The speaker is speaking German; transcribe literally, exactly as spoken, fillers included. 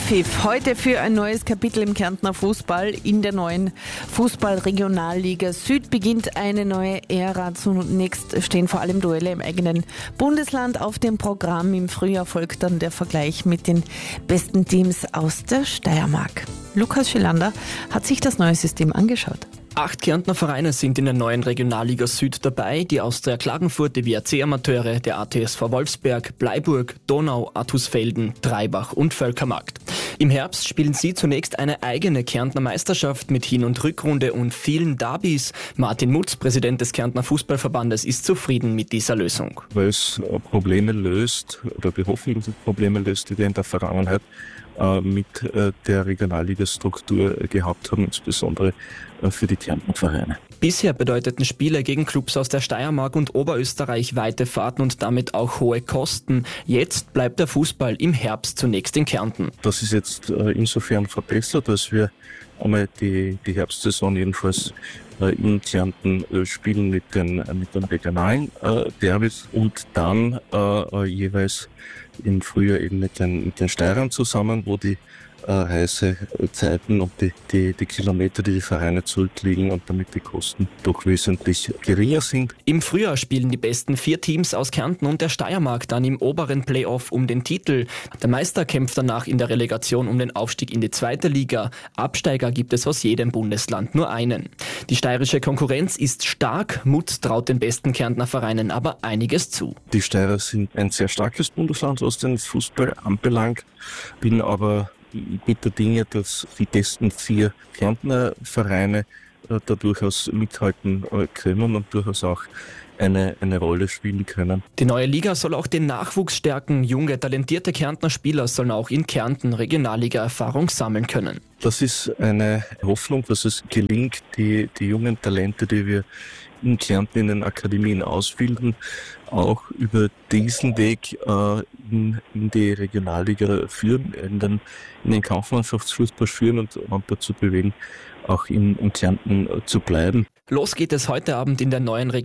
Anpfiff heute für ein neues Kapitel im Kärntner Fußball. In der neuen Fußball-Regionalliga Süd beginnt eine neue Ära. Zunächst stehen vor allem Duelle im eigenen Bundesland auf dem Programm. Im Frühjahr folgt dann der Vergleich mit den besten Teams aus der Steiermark. Lukas Schillander hat sich das neue System angeschaut. Acht Kärntner Vereine sind in der neuen Regionalliga Süd dabei. Die Austria Klagenfurt, die W R C-Amateure, der A T S V Wolfsberg, Bleiburg, Donau, Artusfelden, Treibach und Völkermarkt. Im Herbst spielen sie zunächst eine eigene Kärntner Meisterschaft mit Hin- und Rückrunde und vielen Derbys. Martin Mutz, Präsident des Kärntner Fußballverbandes, ist zufrieden mit dieser Lösung. Weil es Probleme löst, oder wir hoffen, dass es Probleme löst, die wir in der Vergangenheit äh, mit äh, der Regionalliga-Struktur gehabt haben, insbesondere äh, für die Kärntner Vereine. Bisher bedeuteten Spiele gegen Clubs aus der Steiermark und Oberösterreich weite Fahrten und damit auch hohe Kosten. Jetzt bleibt der Fußball im Herbst zunächst in Kärnten. Das ist jetzt äh, insofern verbessert, dass wir einmal die, die Herbstsaison jedenfalls äh, in Kärnten äh, spielen mit den, äh, mit den regionalen äh, Derbys und dann äh, jeweils im Frühjahr eben mit den, mit den Steirern zusammen, wo die äh, heiße Zeiten und die, die, die Kilometer, die die Vereine zurücklegen und damit die Kosten doch wesentlich geringer sind. Im Frühjahr spielen die besten vier Teams aus Kärnten und der Steiermark dann im oberen Playoff um den Titel. Der Meister kämpft danach in der Relegation um den Aufstieg in die zweite Liga. Absteiger gibt es aus jedem Bundesland nur einen. Die steirische Konkurrenz ist stark. Mutz traut den besten Kärntner Vereinen aber einiges zu. Die Steirer sind ein sehr starkes Bundesland, was den Fußball anbelangt. Bin aber mit der Dinge, dass die besten vier Kärntner Vereine äh, da durchaus mithalten äh, können und durchaus auch eine, eine Rolle spielen können. Die neue Liga soll auch den Nachwuchs stärken. Junge, talentierte Kärntner Spieler sollen auch in Kärnten Regionalliga-Erfahrung sammeln können. Das ist eine Hoffnung, dass es gelingt, die, die jungen Talente, die wir in Kärnten in den Akademien ausbilden, auch über diesen Weg äh, in, in die Regionalliga führen, in den, in den Kampfmannschaftsfußball führen und, und dazu bewegen, auch in, in Kärnten äh, zu bleiben. Los geht es heute Abend in der neuen Regionalliga